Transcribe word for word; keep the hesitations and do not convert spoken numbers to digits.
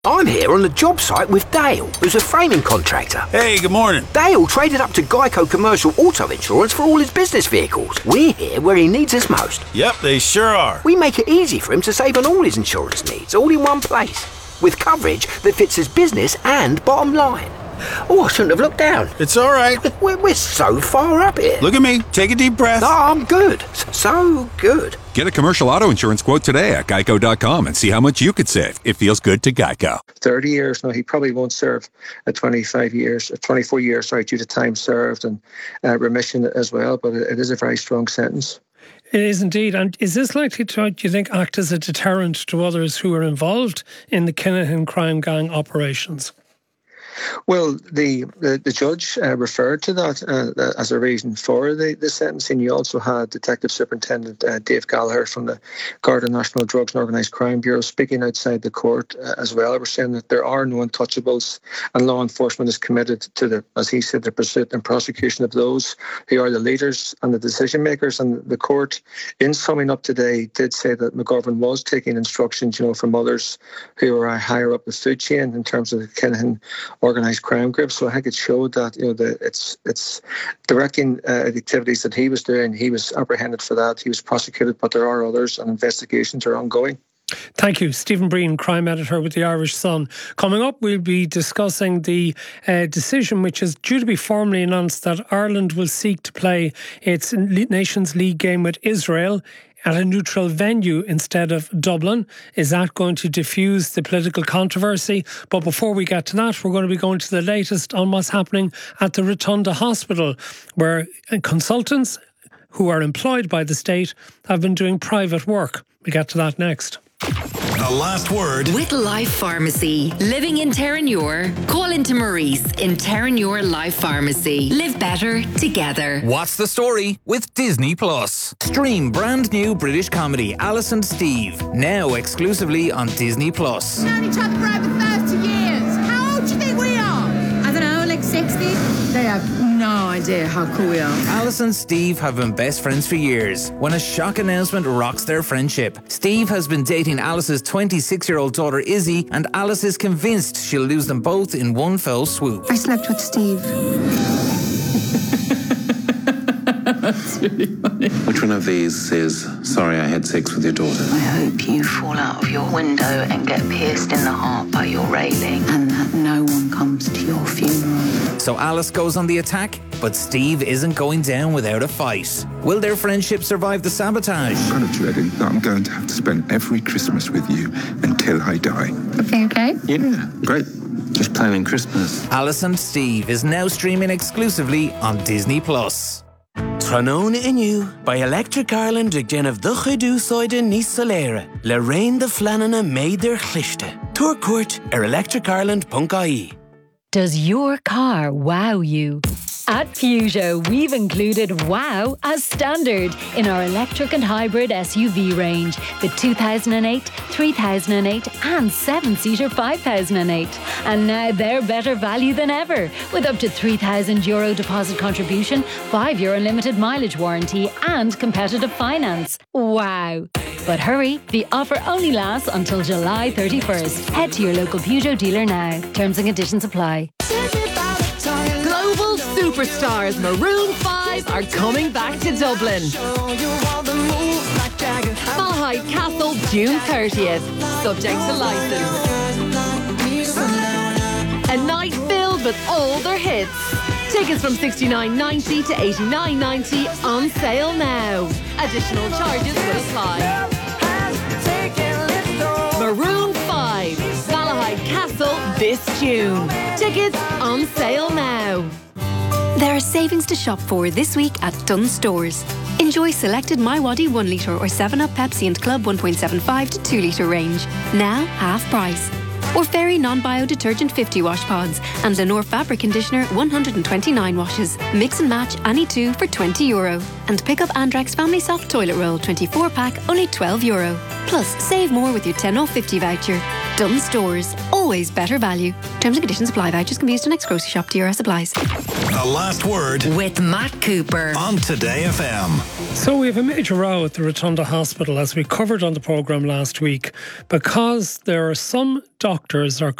I'm here on the job site with Dale, who's a framing contractor. Hey, good morning. Dale traded up to Geico Commercial Auto Insurance for all his business vehicles. We're here where he needs us most. Yep, they sure are. We make it easy for him to save on all his insurance needs, all in one place, with coverage that fits his business and bottom line. Oh, I shouldn't have looked down. It's all right. We're, we're so far up here. Look at me. Take a deep breath. Oh, I'm good. So good. Get a commercial auto insurance quote today at geico dot com and see how much you could save. It feels good to Geico. thirty years now. He probably won't serve at twenty-five years, twenty-four years, sorry, due to time served and uh, remission as well. But it is a very strong sentence. It is indeed. And is this likely to, do you think, act as a deterrent to others who are involved in the Kinahan crime gang operations? Well, the the, the judge uh, referred to that uh, as a reason for the, the sentencing. You also had Detective Superintendent uh, Dave Gallagher from the Garda National Drugs and Organised Crime Bureau speaking outside the court uh, as well. We're saying that there are no untouchables and law enforcement is committed to the, as he said, the pursuit and prosecution of those who are the leaders and the decision makers. And the court, in summing up today, did say that McGovern was taking instructions, you know, from others who are higher up the food chain in terms of the Kinahan organised crime group. So I think it showed that, you know, the, it's it's directing uh, the activities that he was doing. He was apprehended for that. He was prosecuted, but there are others and investigations are ongoing. Thank you. Stephen Breen, crime editor with the Irish Sun. Coming up, we'll be discussing the uh, decision which is due to be formally announced that Ireland will seek to play its Nations League game with Israel at a neutral venue instead of Dublin. Is that going to diffuse the political controversy? But before we get to that, we're going to be going to the latest on what's happening at the Rotunda Hospital, where consultants who are employed by the state have been doing private work. We get to that next. The last word with Life Pharmacy. Living in Terenure? Call into Maurice in Terenure Life Pharmacy. Live better together. What's the story with Disney Plus? Stream brand new British comedy Alice and Steve, now exclusively on Disney Plus. We've known each other for over thirty years. How old do you think we are? I don't know, like sixty? They have no idea how cool we are. Alice and Steve have been best friends for years when a shock announcement rocks their friendship. Steve has been dating Alice's twenty-six-year-old daughter Izzy, and Alice is convinced she'll lose them both in one fell swoop. I slept with Steve. That's really funny. Which one of these is, sorry I had sex with your daughter? I hope you fall out of your window and get pierced in the heart by your railing, and that no one comes to your funeral. So Alice goes on the attack, but Steve isn't going down without a fight. Will their friendship survive the sabotage? I'm kind of dreading that I'm going to have to spend every Christmas with you until I die. Okay, okay. Yeah, great. Just planning Christmas. Alice and Steve is now streaming exclusively on Disney Plus. Trónóna inniu by Electric Ireland ag déanamh do chuidú sóide níos soléire le raon de fleananna méidir chlichte. Túr cuairt ar electric ireland dot I E. Does your car wow you? At Peugeot, we've included wow as standard in our electric and hybrid S U V range. The two thousand eight, three thousand eight and seven-seater five thousand eight. And now they're better value than ever, with up to three thousand euro deposit contribution, five year unlimited mileage warranty and competitive finance. Wow! But hurry, the offer only lasts until July thirty-first. Head to your local Peugeot dealer now. Terms and conditions apply. Global superstars Maroon five are coming back to Dublin. Malahide Castle, June thirtieth. Subject to licence. A night filled with all their hits. Tickets from sixty-nine ninety to eighty-nine ninety on sale now. Additional charges will apply. Maroon five, Malahide Castle this June. Tickets on sale now. There are savings to shop for this week at Dunnes Stores. Enjoy selected MiWadi one litre or seven up Pepsi and Club one point seven five to two litre range. Now half price. Or Fairy non-bio detergent fifty wash pods and Lenore fabric conditioner one hundred twenty-nine washes. Mix and match any two for twenty euro. And pick up Andrex Family Soft Toilet Roll twenty-four pack only twelve euro. Plus save more with your ten off fifty voucher. Dunnes Stores. Always better value. Terms and conditions apply. Vouchers can be used to next grocery shop. T R S applies. The Last Word with Matt Cooper on Today F M. So we have a major row at the Rotunda Hospital, as we covered on the programme last week, because there are some doctors or